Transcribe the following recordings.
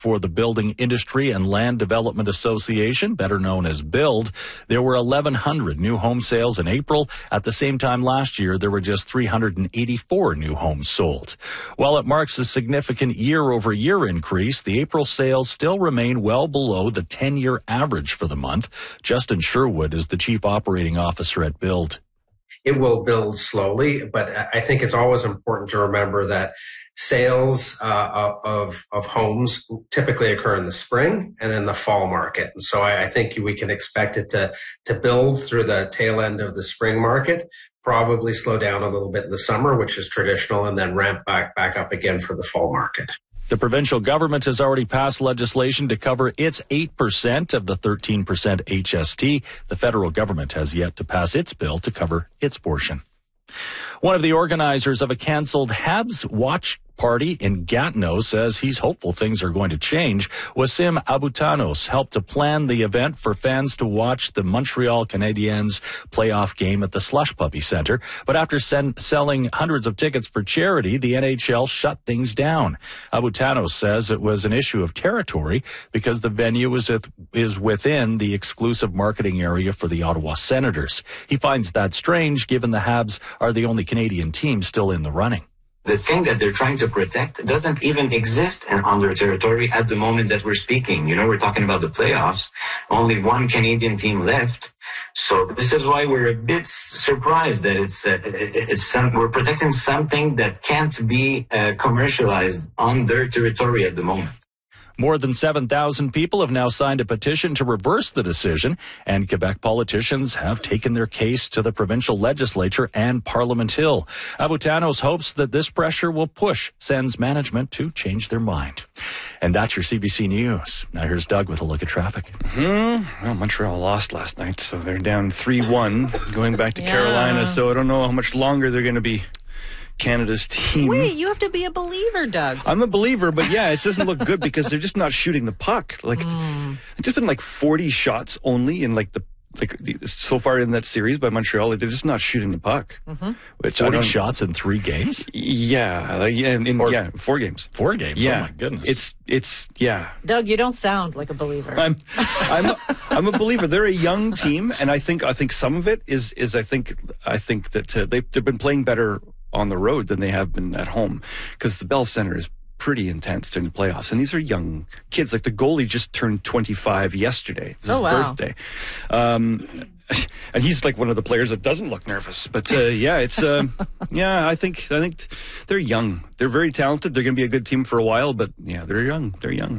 For the Building Industry and Land Development Association, better known as BUILD, there were 1,100 new home sales in April. At the same time last year, there were just 384 new homes sold. While it marks a significant year-over-year increase, the April sales still remain well below the 10-year average for the month. Justin Sherwood is the Chief Operating Officer at BUILD. It will build slowly, but I think it's always important to remember that sales of homes typically occur in the spring and in the fall market. And so I think we can expect it to build through the tail end of the spring market, probably slow down a little bit in the summer, which is traditional, and then ramp back up again for the fall market. The provincial government has already passed legislation to cover its 8% of the 13% HST. The federal government has yet to pass its bill to cover its portion. One of the organizers of a canceled Habs watch party in Gatineau says he's hopeful things are going to change. Wassim Abutanos helped to plan the event for fans to watch the Montreal Canadiens playoff game at the Slush Puppy Centre. But after selling hundreds of tickets for charity, the NHL shut things down. Abutanos says it was an issue of territory because the venue is within the exclusive marketing area for the Ottawa Senators. He finds that strange given the Habs are the only Canadian team still in the running. The thing that they're trying to protect doesn't even exist on their territory at the moment that we're speaking. You know, we're talking about the playoffs. Only one Canadian team left. So this is why we're a bit surprised that we're protecting something that can't be commercialized on their territory at the moment. More than 7,000 people have now signed a petition to reverse the decision, and Quebec politicians have taken their case to the provincial legislature and Parliament Hill. Abutanos hopes that this pressure will push Sens management to change their mind. And that's your CBC News. Now here's Doug with a look at traffic. Well, Montreal lost last night, so they're down 3-1 going back to Carolina, so I don't know how much longer they're going to be Canada's team. Wait, you have to be a believer, Doug. I'm a believer, but yeah, it doesn't look good because they're just not shooting the puck. It's just been 40 shots only in so far in that series by Montreal. They're just not shooting the puck. 40 shots in 3 games? Yeah, 4 games. 4 games. Yeah. Oh my goodness. It's Doug, you don't sound like a believer. I'm a believer. They're a young team, and I think some of it is I think that they've been playing better on the road than they have been at home, because the Bell Center is pretty intense during the playoffs, and these are young kids. Like the goalie just turned 25 yesterday. It was his birthday. And he's like one of the players that doesn't look nervous. But I think they're young. They're very talented. They're going to be a good team for a while, but yeah, they're young.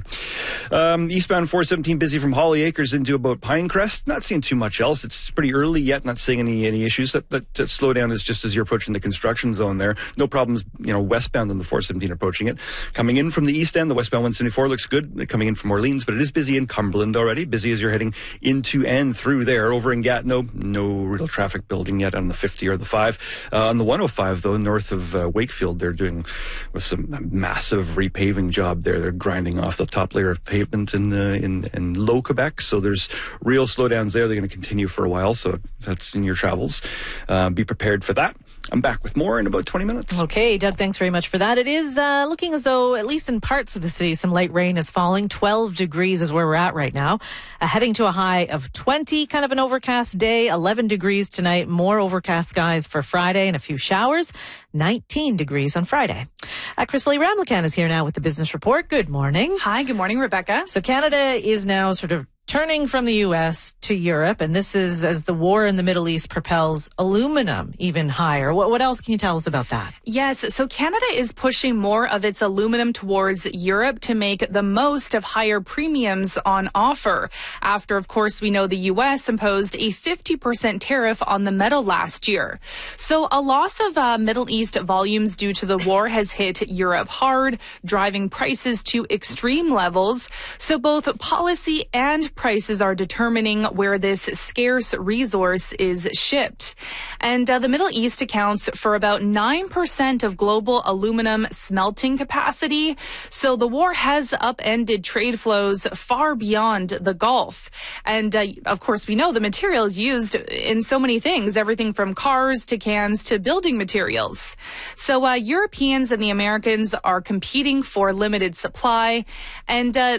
Eastbound 417 busy from Holly Acres into about Pinecrest. Not seeing too much else. It's pretty early yet. Not seeing any issues. That slowdown is just as you're approaching the construction zone there. No problems, westbound on the 417 approaching it. Coming in from the east end, the westbound 174 looks good. Coming in from Orleans, but it is busy in Cumberland already. Busy as you're heading into and through there. Over in Gatineau, no real traffic building yet on the 50 or the 5. On the 105, though, north of Wakefield, they're doing with some massive repaving job there. They're grinding off the top layer of pavement in Low Quebec. So there's real slowdowns there. They're going to continue for a while. So if that's in your travels, be prepared for that. I'm back with more in about 20 minutes. Okay, Doug, thanks very much for that. It is looking as though, at least in parts of the city, some light rain is falling. 12 degrees is where we're at right now. Heading to a high of 20, kind of an overcast day. 11 degrees tonight, more overcast skies for Friday and a few showers. 19 degrees on Friday. Chris Lee Ramlakan is here now with the Business Report. Good morning. Hi, good morning, Rebecca. So Canada is now sort of turning from the U.S. to Europe, and this is as the war in the Middle East propels aluminum even higher. What else can you tell us about that? Yes, so Canada is pushing more of its aluminum towards Europe to make the most of higher premiums on offer. After, of course, we know the U.S. imposed a 50% tariff on the metal last year. So a loss of Middle East volumes due to the war has hit Europe hard, driving prices to extreme levels. So both policy and prices are determining where this scarce resource is shipped. And the Middle East accounts for about 9% of global aluminum smelting capacity. So the war has upended trade flows far beyond the Gulf. And of course, we know the material is used in so many things, everything from cars to cans to building materials. So Europeans and the Americans are competing for limited supply. And